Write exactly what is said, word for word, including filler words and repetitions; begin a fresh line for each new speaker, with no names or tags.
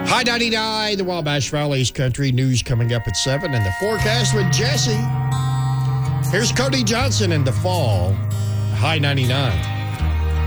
High ninety-nine, the Wabash Valley's country news coming up at seven, and the forecast with Jesse. Here's Cody Johnson in the fall. High ninety-nine.